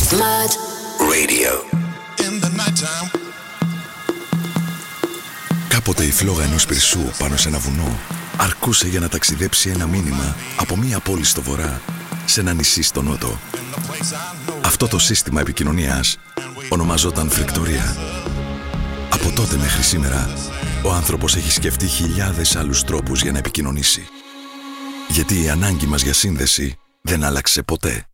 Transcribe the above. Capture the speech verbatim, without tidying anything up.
Mad Radio. Κάποτε η φλόγα ενός πυρσού πάνω σε ένα βουνό αρκούσε για να ταξιδέψει ένα μήνυμα από μία πόλη στο βορρά σε ένα νησί στο νότο. Αυτό το σύστημα επικοινωνίας ονομαζόταν φρικτορία. Από τότε μέχρι σήμερα, ο άνθρωπος έχει σκεφτεί χιλιάδες άλλους τρόπους για να επικοινωνήσει. Γιατί η ανάγκη μας για σύνδεση δεν άλλαξε ποτέ.